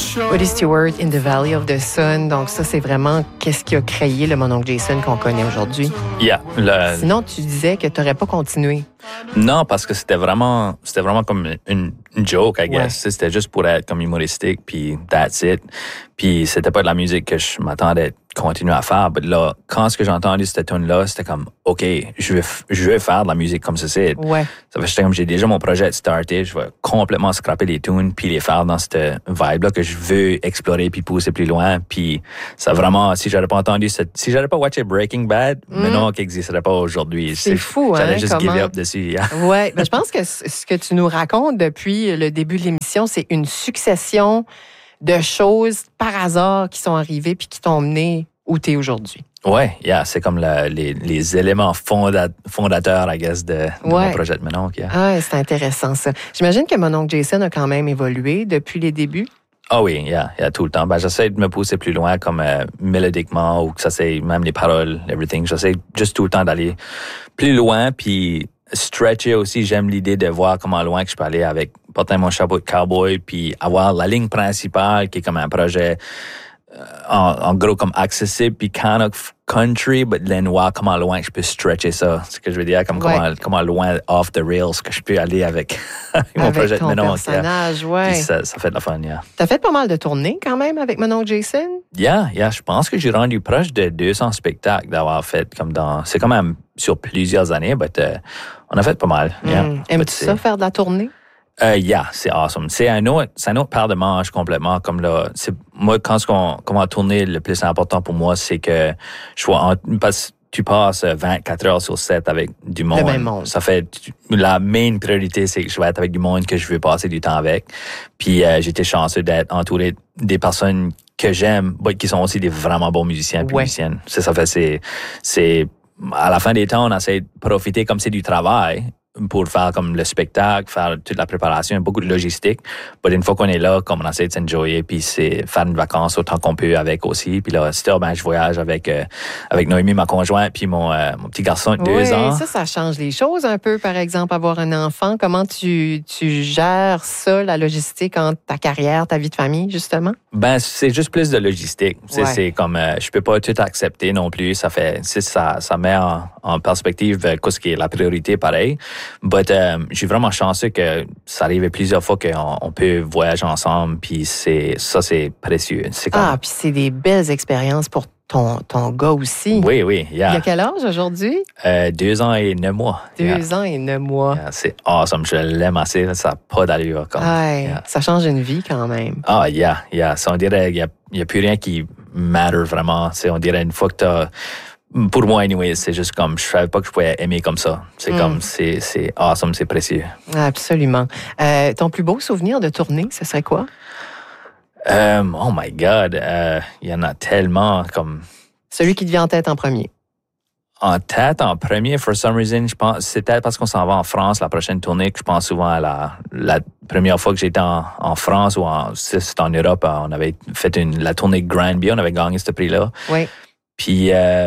Woody Stewart, In the Valley of the Sun. Donc ça, c'est vraiment qu'est-ce qui a créé le Mon Oncle Jason qu'on connaît aujourd'hui. Yeah. Sinon, tu disais que tu n'aurais pas continué. Non, parce que c'était vraiment comme une joke, I guess. Ouais. C'était juste pour être comme humoristique, puis that's it. Puis c'était pas de la musique que je m'attendais à continuer à faire. Mais là, quand ce que j'ai entendu cette tune-là, c'était comme, OK, je vais faire de la musique comme ceci. Ouais. Ça fait j'étais comme, j'ai déjà mon projet starté, je vais complètement scraper les tunes, puis les faire dans cette vibe-là que je veux explorer, puis pousser plus loin. Puis ça vraiment, si j'avais pas watché Breaking Bad, maintenant qu'il n'existerait pas aujourd'hui. C'est fou, j'allais juste give up dessus. Ouais, ben je pense que ce que tu nous racontes depuis le début de l'émission, c'est une succession de choses par hasard qui sont arrivées puis qui t'ont mené où tu es aujourd'hui. Ouais, c'est comme les éléments fondateurs, I guess, de mon projet de mon oncle. Ah, c'est intéressant ça. J'imagine que mon oncle Jason a quand même évolué depuis les débuts. Ah oui, tout le temps. Ben, j'essaie de me pousser plus loin, comme mélodiquement, ou que ça c'est même les paroles, everything. J'essaie juste tout le temps d'aller plus loin, puis stretcher aussi. J'aime l'idée de voir comment loin que je peux aller avec porter mon chapeau de cowboy, puis avoir la ligne principale qui est comme un projet en gros comme accessible, puis kind of country, but then voir comment loin je peux stretcher ça. C'est ce que je veux dire, comme comment loin off the rails que je peux aller avec mon projet de mon oncle. Personnage, ouais. Ça fait de la fun, T'as fait pas mal de tournées quand même avec mon oncle Jason? Je pense que j'ai rendu proche de 200 spectacles d'avoir fait comme c'est quand même sur plusieurs années, mais on a fait pas mal. Aimes-tu ça, faire de la tournée? C'est awesome. C'est un autre paire de manches complètement. Comme là, moi, quand on a tourné, le plus important pour moi, c'est que parce que tu passes 24 heures sur 7 avec du monde. Le même monde. Ça fait, la main priorité, c'est que je vais être avec du monde que je veux passer du temps avec. Puis, j'étais chanceux d'être entouré des personnes que j'aime, qui sont aussi des vraiment bons musiciens et musiciennes. Ça fait, c'est, à la fin des temps, on essaie de profiter comme c'est du travail, pour faire comme le spectacle, faire toute la préparation, beaucoup de logistique. Mais une fois qu'on est là, comme on essaie de s'enjoyer, puis c'est faire une vacance autant qu'on peut avec aussi. Puis là, je voyage avec Noémie, ma conjointe, puis mon petit garçon de 2 ans. Ça change les choses un peu, par exemple, avoir un enfant. Comment tu gères ça, la logistique entre ta carrière, ta vie de famille, justement? Ben, c'est juste plus de logistique. C'est comme, je peux pas tout accepter non plus. Ça met en perspective ce qui est la priorité, pareil. But j'ai vraiment chanceux que ça arrive plusieurs fois qu'on peut voyager ensemble, puis c'est précieux. Puis c'est des belles expériences pour ton gars aussi. Oui. Il a quel âge aujourd'hui? 2 ans et 9 mois. 2 ans et 9 mois. C'est awesome. Je l'aime assez. Ça n'a pas d'allure. Ça change une vie quand même. On dirait qu'il n'y a plus rien qui matter vraiment. On dirait une fois que tu as... Pour moi, anyway, c'est juste comme, je savais pas que je pouvais aimer comme ça. C'est comme, c'est awesome, c'est précieux. Absolument. Ton plus beau souvenir de tournée, ce serait quoi? Oh my God, il y en a tellement comme... Celui qui te vient en tête en premier. En tête, en premier, for some reason, je pense, c'est peut-être parce qu'on s'en va en France, la prochaine tournée, que je pense souvent à la première fois que j'étais en France ou c'était en Europe, on avait fait la tournée Granby, on avait gagné ce prix-là. Oui. Puis,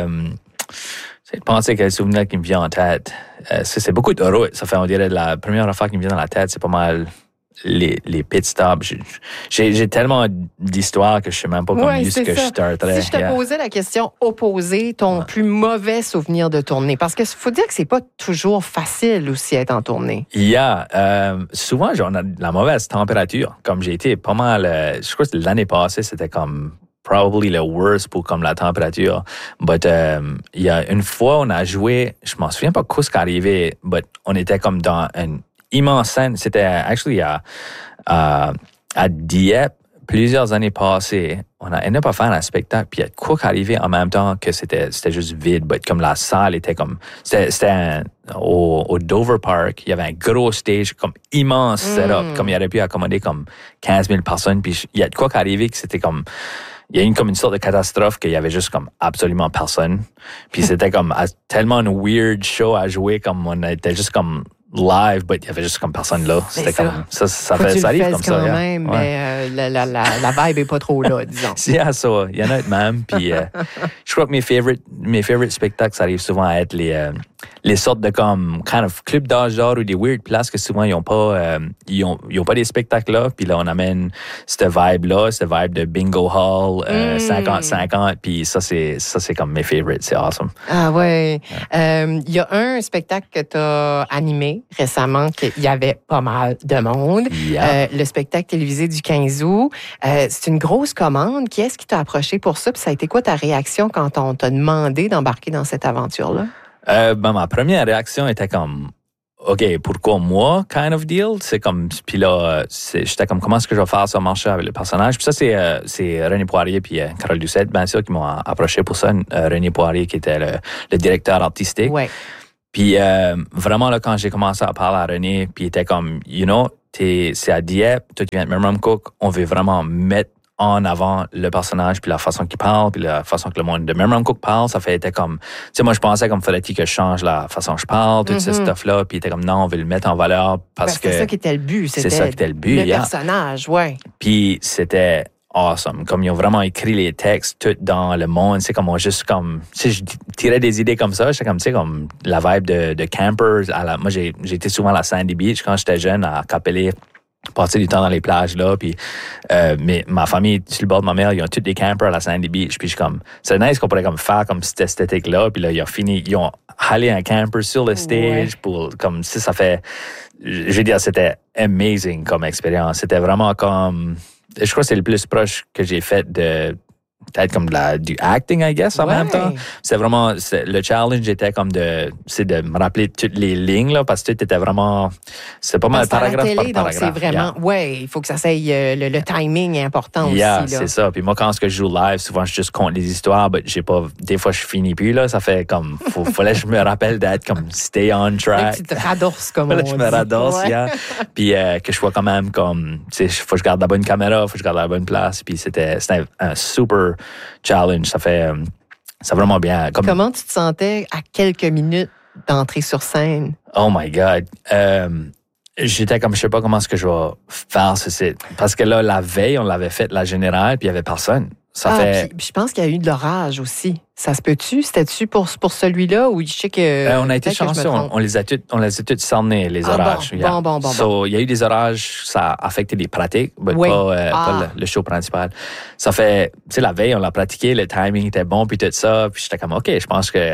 c'est de penser quel souvenir qui me vient en tête. C'est beaucoup de route. Ça fait, on dirait, la première affaire qui me vient dans la tête, c'est pas mal les pit stops. J'ai tellement d'histoires que je sais même pas comment ce que je starterais. Si je te posais la question opposée, ton plus mauvais souvenir de tournée, parce que faut dire que c'est pas toujours facile aussi être en tournée. Souvent, on a de la mauvaise température. Comme j'ai été pas mal, je crois que l'année passée, c'était comme probably le worst pour comme la température. But il y a une fois, on a joué, je m'en souviens pas quoi ce qui est arrivé, but on était comme dans une immense scène. C'était actually à Dieppe, plusieurs années passées. On a pas fait un spectacle, puis il y a quoi qui est arrivé en même temps que c'était juste vide, but comme la salle était comme... C'était au Dover Park, il y avait un gros stage, comme immense setup, comme il aurait pu accommoder comme 15 000 personnes, puis il y a quoi qui est arrivé que c'était comme... Il y a comme une sorte de catastrophe qu'il y avait juste comme absolument personne. Puis c'était comme tellement une weird show à jouer, comme on était juste comme live, mais il y avait juste comme personne là. C'était comme ça arrive comme ça. Quand même, mais la vibe est pas trop là, disons. Yeah, so, il y en a même. Puis je crois que mes favorite spectacles, ça arrive souvent à être les sortes de comme kind of clubs d'âge d'or ou des weird places que souvent ils ont pas des spectacles là. Puis là on amène cette vibe de bingo hall 50-50. Puis ça c'est comme mes favorites, c'est awesome. Ah ouais. Il y a un spectacle que tu as animé récemment qu'il y avait pas mal de monde. Yeah. Le spectacle télévisé du 15 août. C'est une grosse commande. Qui est-ce qui t'a approché pour ça? Puis ça a été quoi ta réaction quand on t'a demandé d'embarquer dans cette aventure-là? Ma première réaction était comme OK, pourquoi moi, kind of deal? C'est comme, puis là, j'étais comme, comment est-ce que je vais faire ça marcher avec le personnage? Puis ça, c'est René Poirier puis Carole Doucette, bien sûr, qui m'ont approché pour ça. René Poirier, qui était le directeur artistique. Ouais. Puis vraiment, là, quand j'ai commencé à parler à René, puis il était comme, c'est à Dieppe, toi, tu viens de Memramcook, on veut vraiment mettre en avant le personnage, puis la façon qu'il parle, puis la façon que le monde de Memramcook parle, était comme... Tu sais, moi, je pensais comme fallait-il que je change la façon que je parle, tout ce stuff-là, puis il était comme, non, on veut le mettre en valeur parce que... C'est ça qui était le but. C'est ça qui était le but, le personnage, ouais. Puis c'était awesome. Comme ils ont vraiment écrit les textes tout dans le monde, c'est comme on juste comme... Tu sais, je tirais des idées comme ça, j'étais comme, tu sais, comme la vibe de campers. Moi, j'ai été souvent à la Sandy Beach quand j'étais jeune, à Capelé, passer du temps dans les plages là, puis mais ma famille sur le bord de ma mère, ils ont tous des campers à la Sandy Beach, puis je suis comme, c'est nice qu'on pourrait comme faire comme cette esthétique là, puis là ils ont halé un camper sur le stage pour comme si ça fait, je veux dire, c'était amazing comme expérience, c'était vraiment comme, je crois que c'est le plus proche que j'ai fait de peut-être comme du acting, I guess, en même temps. C'est vraiment, le challenge était comme de me rappeler toutes les lignes, là, parce que tout était vraiment, c'est pas mal paragraphe par paragraphe. Donc c'est vraiment, il faut que ça soit, le timing est important aussi, là. C'est ça. Puis moi, quand je joue live, souvent, je juste compte les histoires, mais des fois, je finis plus, là. Ça fait comme, fallait que je me rappelle d'être comme stay on track. Tu te radorses, comme on dit. Je me radorse, Puis que je sois quand même comme, tu sais, faut que je garde la bonne caméra, faut que je garde la bonne place. Puis c'était un super challenge, ça vraiment bien. Comment tu te sentais à quelques minutes d'entrer sur scène? Oh my God. J'étais comme, je sais pas comment est-ce que je vais faire ceci. Parce que là, la veille, on l'avait fait la générale, puis il y avait personne. Puis je pense qu'il y a eu de l'orage aussi. Ça se peut-tu? C'était-tu pour celui-là ou je sais que... on a été chanceux. On les a toutes cernés, les orages. Bon. So, il y a eu des orages, ça a affecté les pratiques, mais pas le show principal. Ça fait, tu sais, la veille, on l'a pratiqué, le timing était bon, puis tout ça. Puis j'étais comme, OK, je pense que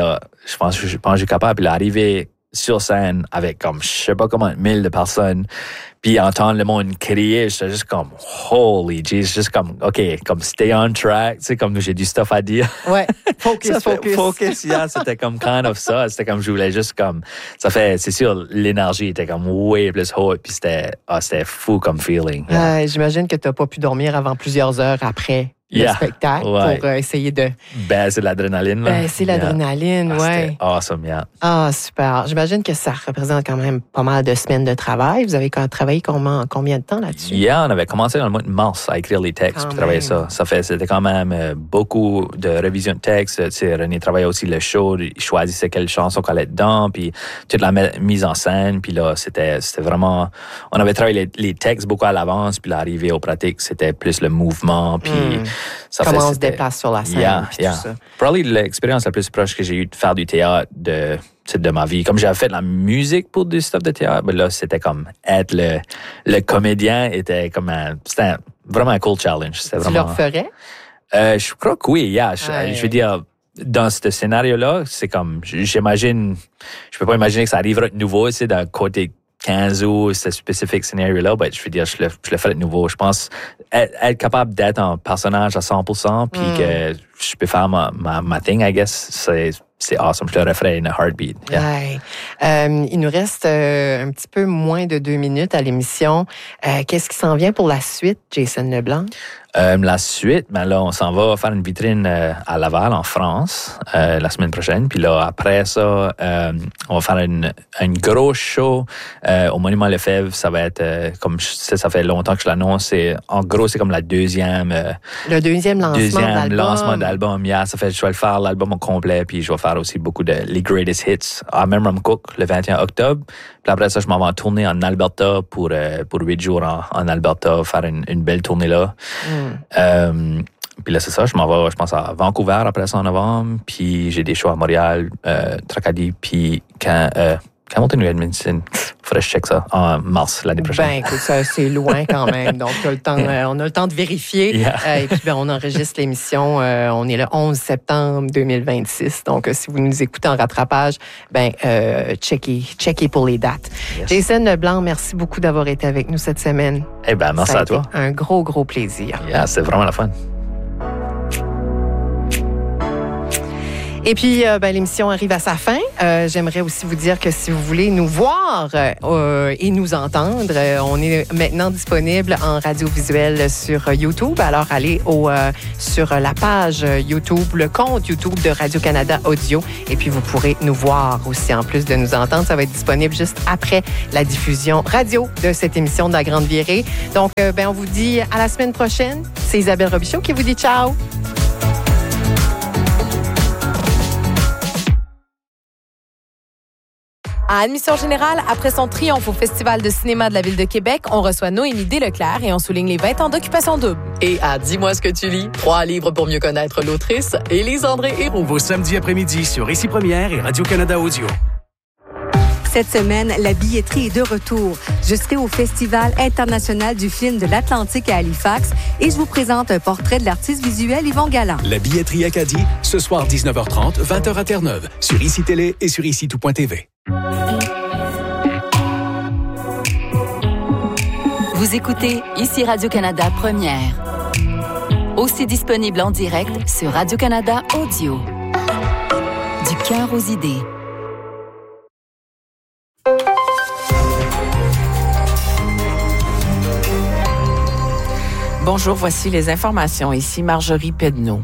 je suis capable. Puis l'arrivée sur scène avec comme, je sais pas comment, 1000 de personnes, puis entendre le monde crier, j'étais juste comme, holy jeez, juste comme, OK, comme stay on track, tu sais, comme j'ai du stuff à dire. Ouais, focus. C'était comme kind of ça, c'était comme, je voulais juste comme, c'est sûr, l'énergie était comme way plus haute, puis c'était fou comme feeling. J'imagine que t'as pas pu dormir avant plusieurs heures après le spectacle pour essayer de... C'est l'adrénaline, là. C'est l'adrénaline, C'était awesome, Ah, super. J'imagine que ça représente quand même pas mal de semaines de travail. Vous avez travaillé combien de temps là-dessus? On avait commencé dans le mois de mars à écrire les textes puis travailler ça. C'était quand même beaucoup de révision de textes. Tu sais, René travaillait aussi le show, il choisissait quelle chanson qu'on allait dedans, puis toute la mise en scène. Puis là, c'était vraiment... On avait travaillé les textes beaucoup à l'avance, puis l'arrivée aux pratiques, c'était plus le mouvement, puis... Comment on se déplace sur la scène. Tout ça. Probablement l'expérience la plus proche que j'ai eue de faire du théâtre de ma vie. Comme j'avais fait de la musique pour du stuff de théâtre, mais là, c'était comme être le comédien c'était vraiment un cool challenge. Tu le referais? Je crois que oui, je veux dire, dans ce scénario-là, c'est comme, j'imagine, je peux pas imaginer que ça arrivera de nouveau, tu sais, d'un côté 15 août, ce spécifique scénario-là, je veux dire, je le ferai de nouveau. Je pense être capable d'être un personnage à 100%, puis que je peux faire ma thing, I guess, c'est awesome. Je le referai in a heartbeat. Il nous reste un petit peu moins de 2 minutes à l'émission. Qu'est-ce qui s'en vient pour la suite, Jason Leblanc? La suite, là, on s'en va faire une vitrine à Laval, en France, la semaine prochaine. Puis là, après ça, on va faire un gros show au Monument Lefebvre. Ça va être, comme ça fait longtemps que je l'annonce. En gros, c'est comme le deuxième lancement l'album. Ça fait je vais le faire l'album au complet, puis je vais faire aussi beaucoup de les greatest hits à Memram Cook le 21 octobre. Puis après ça, je m'en vais en tournée en Alberta pour 8 jours en Alberta, faire une belle tournée là. Puis là, c'est ça, je m'en vais, je pense, à Vancouver après ça en novembre. Puis j'ai des shows à Montréal, Tracadie, puis Hamilton ou Edmonton. Faudrait que je check ça en mars l'année prochaine. Ben, écoute, ça, c'est loin quand même. Donc, on a le temps de vérifier. Et puis, on enregistre l'émission. On est le 11 septembre 2026. Donc, si vous nous écoutez en rattrapage, checkez pour les dates. Yes. Jason Leblanc, merci beaucoup d'avoir été avec nous cette semaine. Merci à toi. Un gros plaisir. C'est vraiment la fun. Et puis, l'émission arrive à sa fin. J'aimerais aussi vous dire que si vous voulez nous voir et nous entendre, on est maintenant disponible en radiovisuel sur YouTube. Alors, allez sur la page YouTube, le compte YouTube de Radio-Canada Audio. Et puis, vous pourrez nous voir aussi, en plus de nous entendre. Ça va être disponible juste après la diffusion radio de cette émission de La Grande Virée. Donc, on vous dit à la semaine prochaine. C'est Isabelle Robichaud qui vous dit ciao. À Admission générale, après son triomphe au Festival de cinéma de la Ville de Québec, on reçoit Noémie Desleclerc et on souligne les 20 ans d'Occupation double. Et à Dis-moi ce que tu lis, 3 livres pour mieux connaître l'autrice, Élise-André Héroux. Vos samedis après-midi sur Ici Première et Radio-Canada Audio. Cette semaine, la billetterie est de retour. Je serai au Festival international du film de l'Atlantique à Halifax et je vous présente un portrait de l'artiste visuel Yvon Galland. La billetterie Acadie, ce soir 19h30, 20h à Terre-Neuve, sur ICI Télé et sur ICI-tout.tv. Vous écoutez Ici Radio-Canada Première. Aussi disponible en direct sur Radio-Canada Audio. Du cœur aux idées. Bonjour, voici les informations. Ici Marjorie Pedneau.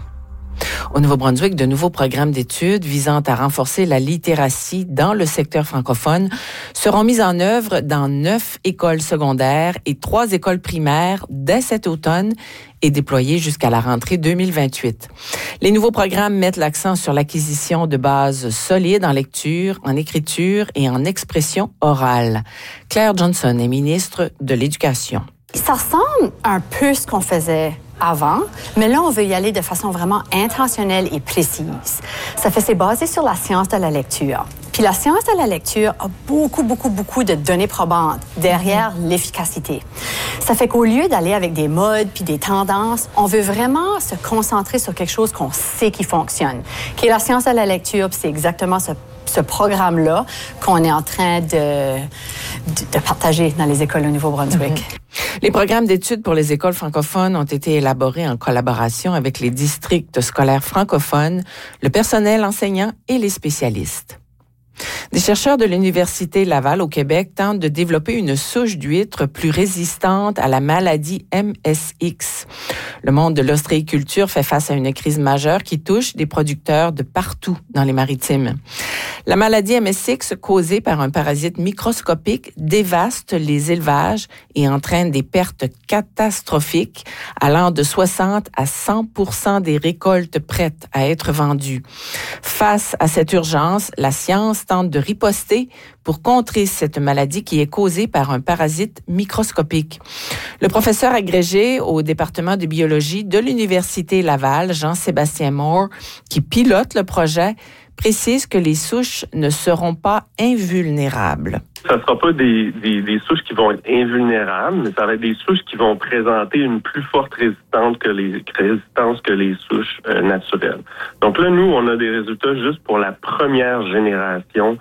Au Nouveau-Brunswick, de nouveaux programmes d'études visant à renforcer la littératie dans le secteur francophone seront mis en œuvre dans 9 écoles secondaires et 3 écoles primaires dès cet automne et déployés jusqu'à la rentrée 2028. Les nouveaux programmes mettent l'accent sur l'acquisition de bases solides en lecture, en écriture et en expression orale. Claire Johnson est ministre de l'Éducation. Ça ressemble un peu à ce qu'on faisait avant, mais là, on veut y aller de façon vraiment intentionnelle et précise. C'est basé sur la science de la lecture. Puis la science de la lecture a beaucoup de données probantes derrière l'efficacité. Ça fait qu'au lieu d'aller avec des modes puis des tendances, on veut vraiment se concentrer sur quelque chose qu'on sait qui fonctionne, qui est la science de la lecture, puis c'est exactement ce programme-là qu'on est en train de partager dans les écoles au Nouveau-Brunswick. Les programmes d'études pour les écoles francophones ont été élaborés en collaboration avec les districts scolaires francophones, le personnel enseignant et les spécialistes. Des chercheurs de l'Université Laval au Québec tentent de développer une souche d'huîtres plus résistante à la maladie MSX. Le monde de l'ostréiculture fait face à une crise majeure qui touche des producteurs de partout dans les maritimes. La maladie MSX, causée par un parasite microscopique, dévaste les élevages et entraîne des pertes catastrophiques allant de 60 à 100% des récoltes prêtes à être vendues. Face à cette urgence, la science tente de riposter pour contrer cette maladie qui est causée par un parasite microscopique. Le professeur agrégé au département de biologie de l'Université Laval, Jean-Sébastien Moore, qui pilote le projet, précise que les souches ne seront pas invulnérables. Ça ne sera pas des souches qui vont être invulnérables, mais ça va être des souches qui vont présenter une plus forte résistance que les souches naturelles. Donc là, nous, on a des résultats juste pour la première génération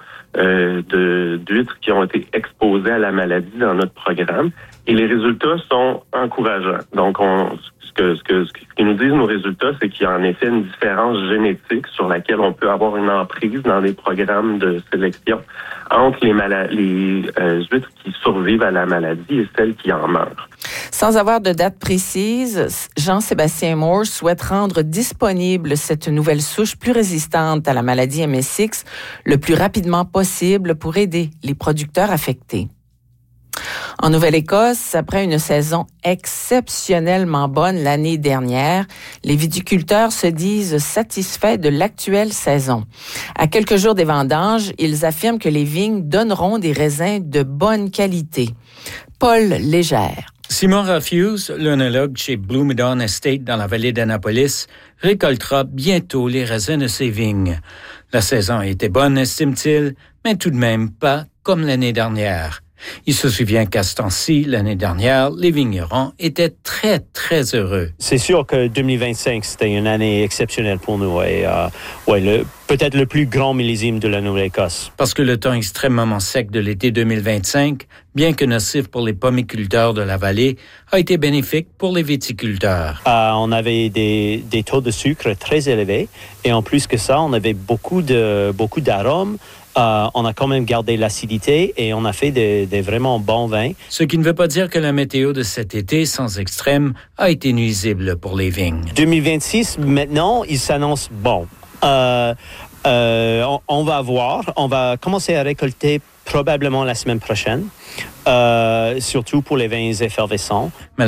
d'huîtres qui ont été exposées à la maladie dans notre programme. Et les résultats sont encourageants. Donc, ce que nous disent nos résultats, c'est qu'il y a en effet une différence génétique sur laquelle on peut avoir une emprise dans les programmes de sélection entre les huîtres qui survivent à la maladie et celles qui en meurent. Sans avoir de date précise, Jean-Sébastien Moore souhaite rendre disponible cette nouvelle souche plus résistante à la maladie MSX le plus rapidement possible pour aider les producteurs affectés. En Nouvelle-Écosse, après une saison exceptionnellement bonne l'année dernière, les viticulteurs se disent satisfaits de l'actuelle saison. À quelques jours des vendanges, ils affirment que les vignes donneront des raisins de bonne qualité. Paul Légère. Simon Rafuse, l'œnologue chez Blomidon Estate dans la vallée d'Annapolis, récoltera bientôt les raisins de ses vignes. La saison a été bonne, estime-t-il, mais tout de même pas comme l'année dernière. Il se souvient qu'à ce temps-ci, l'année dernière, les vignerons étaient très, très heureux. C'est sûr que 2025, c'était une année exceptionnelle pour nous. Et, peut-être le plus grand millésime de la Nouvelle-Écosse. Parce que le temps extrêmement sec de l'été 2025, bien que nocif pour les pommiculteurs de la vallée, a été bénéfique pour les viticulteurs. On avait des taux de sucre très élevés. Et en plus que ça, on avait beaucoup d'arômes. On a quand même gardé l'acidité et on a fait des vraiment bons vins. Ce qui ne veut pas dire que la météo de cet été, sans extrême, a été nuisible pour les vignes. 2026, maintenant, il s'annonce bon. On va voir. On va commencer à récolter probablement la semaine prochaine, surtout pour les vins effervescents. Mais